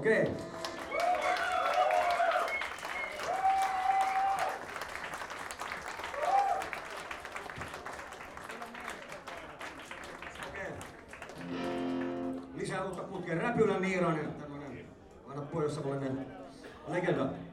Okei. Okay. Lisää uutta putkeen. Räpylä Niiranen, tämmönen vanha Pohjois-savolainen legenda.